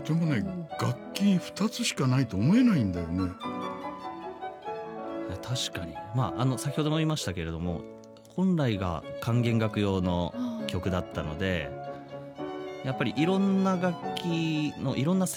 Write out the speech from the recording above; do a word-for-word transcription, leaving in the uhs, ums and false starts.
でもね、楽器ふたつしかないと思えないんだよね。 確かに、まあ、あの先ほども言いましたけれども、本来が管弦楽用の曲だったので、やっぱりいろんな楽器のいろんな